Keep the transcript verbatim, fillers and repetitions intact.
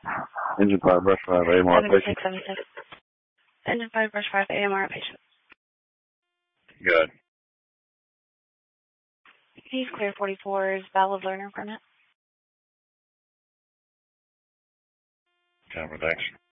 Engine five, brush five, A M R patient. seven six seven six. Engine five, brush five, A M R patient. Good. He's clear forty-four's valve learner permit. Camera, thanks.